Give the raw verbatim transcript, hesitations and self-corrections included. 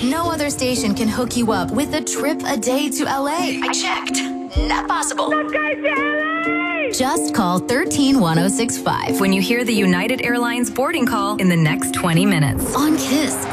No other station can hook you up with a trip a day to L A. I checked. Not possible. Let's go to L A! Just call one three one oh six five when you hear the United Airlines boarding call in the next twenty minutes. on KISS